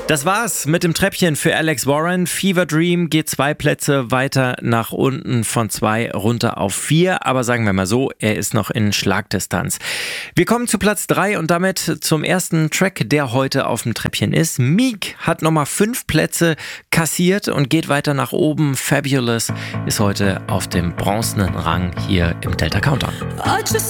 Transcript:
Das war's mit dem Treppchen für Alex Warren. Fever Dream geht 2 Plätze weiter nach unten, von 2 runter auf 4. Aber sagen wir mal so, er ist noch in Schlagdistanz. Wir kommen zu Platz 3 und damit zum ersten Track, der heute auf dem Treppchen ist. Meek hat nochmal 5 Plätze kassiert und geht weiter nach oben. Fabulous ist heute auf dem bronzenen Rang hier im Delta Countdown. I just